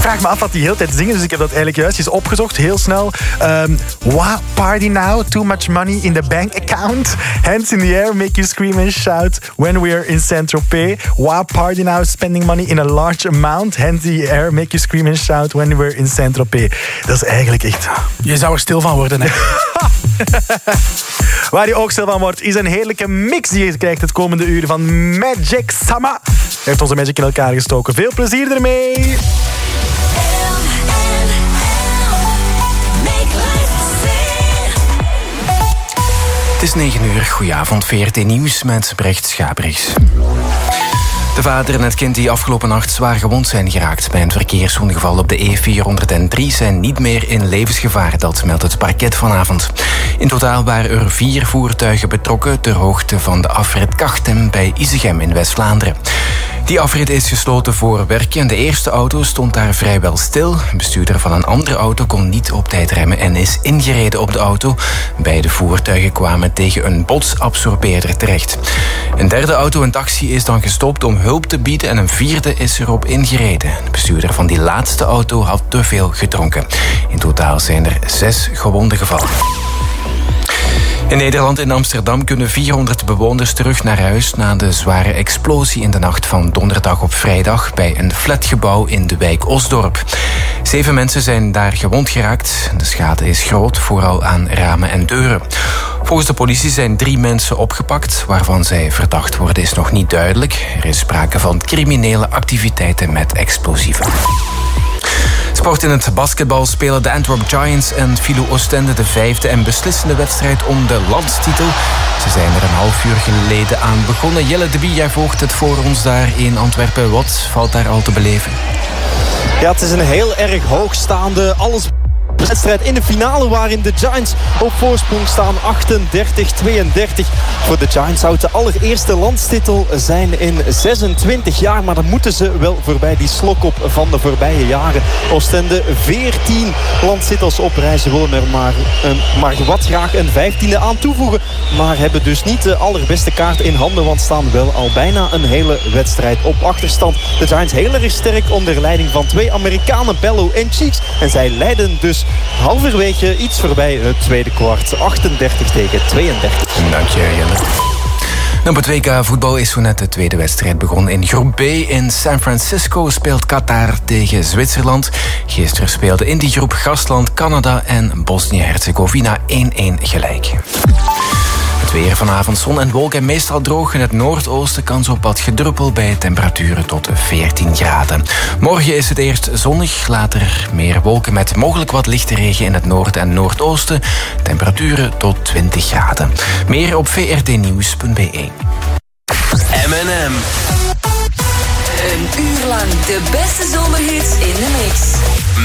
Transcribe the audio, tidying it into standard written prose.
vraag me af wat die hele tijd zingen, dus ik heb dat eigenlijk juist eens opgezocht, heel snel. Wah, party now, too much money in the bank account. Hands in the air, make you scream and shout when we're in Saint-Tropez. Wah, party now, spending money in a large amount. Hands in the air, make you scream and shout when we're in Saint-Tropez. Dat is eigenlijk echt... Je zou er stil van worden, hè. Waar je ook stil van wordt, is een heerlijke mix die je krijgt het komende uur van Magic Sama. Heeft onze Magic in elkaar gestoken. Veel plezier ermee! Het is 9 uur. Goedenavond, VRT Nieuws met Brecht Schabrichs. De vader en het kind die afgelopen nacht zwaar gewond zijn geraakt bij een verkeersongeval op de E403 zijn niet meer in levensgevaar, dat meldt het parket vanavond. In totaal waren er 4 voertuigen betrokken ter hoogte van de afrit Kachtem bij Isegem in West-Vlaanderen. Die afrit is gesloten voor werk en de eerste auto stond daar vrijwel stil. Een bestuurder van een andere auto kon niet op tijd remmen en is ingereden op de auto. Beide voertuigen kwamen tegen een botsabsorbeerder terecht. Een derde auto, een taxi, is dan gestopt om hulp te bieden en een vierde is erop ingereden. De bestuurder van die laatste auto had te veel gedronken. In totaal zijn er 6 gewonden gevallen. In Nederland, in Amsterdam, kunnen 400 bewoners terug naar huis na de zware explosie in de nacht van donderdag op vrijdag bij een flatgebouw in de wijk Osdorp. 7 mensen zijn daar gewond geraakt. De schade is groot, vooral aan ramen en deuren. Volgens de politie zijn 3 mensen opgepakt. Waarvan zij verdacht worden is nog niet duidelijk. Er is sprake van criminele activiteiten met explosieven. Sport in het basketbal spelen de Antwerp Giants en Philo Oostende de 5e en beslissende wedstrijd om de landstitel. Ze zijn er een half uur geleden aan begonnen. Jelle de Bie, jij volgt het voor ons daar in Antwerpen. Wat valt daar al te beleven? Ja, het is een heel erg hoogstaande wedstrijd in de finale waarin de Giants op voorsprong staan 38-32. Voor de Giants zou het de allereerste landstitel zijn in 26 jaar. Maar dan moeten ze wel voorbij die slok op van de voorbije jaren. Oostende 14 landstitels op rij. Ze willen er maar wat graag een 15e aan toevoegen. Maar hebben dus niet de allerbeste kaart in handen. Want staan wel al bijna een hele wedstrijd op achterstand. De Giants heel erg sterk onder leiding van 2 Amerikanen, Bello en Cheeks. En zij leiden dus halverwege iets voorbij het tweede kwart. 38-32. Dank je, Jelle. Op het WK voetbal is zo net de tweede wedstrijd begonnen. In groep B in San Francisco speelt Qatar tegen Zwitserland. Gisteren speelden in die groep gastland Canada en Bosnië-Herzegovina 1-1 gelijk. Het weer vanavond, zon en wolken, meestal droog. In het noordoosten kans op wat gedruppel bij temperaturen tot 14 graden. Morgen is het eerst zonnig, later meer wolken met mogelijk wat lichte regen in het noorden en noordoosten. Temperaturen tot 20 graden. Meer op vrtnieuws.be. M&M. Een uur lang de beste zomerhits in de mix.